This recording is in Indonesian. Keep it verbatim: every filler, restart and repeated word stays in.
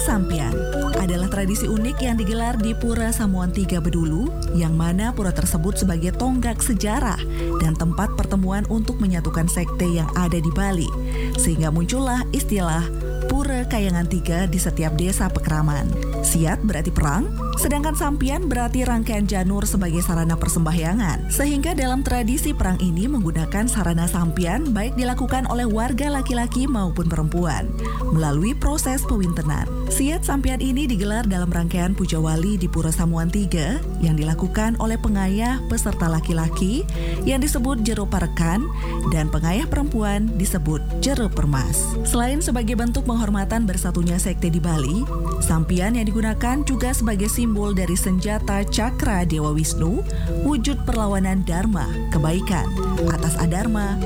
Sampian adalah tradisi unik yang digelar di Pura Samuan Tiga Bedulu, yang mana pura tersebut sebagai tonggak sejarah dan tempat pertemuan untuk menyatukan sekte yang ada di Bali, sehingga muncullah istilah Pura Kayangan Tiga di setiap desa Pekraman. Siat berarti perang, sedangkan sampian berarti rangkaian janur sebagai sarana persembahyangan. Sehingga dalam tradisi perang ini menggunakan sarana sampian baik dilakukan oleh warga laki-laki maupun perempuan melalui proses pewintenan. Siat sampian ini digelar dalam rangkaian puja wali di Pura Samuan Tiga yang dilakukan oleh pengayah peserta laki-laki yang disebut Jero Parekan dan pengayah perempuan disebut Jero Permas. Selain sebagai bentuk penghormatan bersatunya sekte di Bali, sampian yang digunakan juga sebagai simbol dari senjata cakra Dewa Wisnu, wujud perlawanan dharma, kebaikan, atas adharma,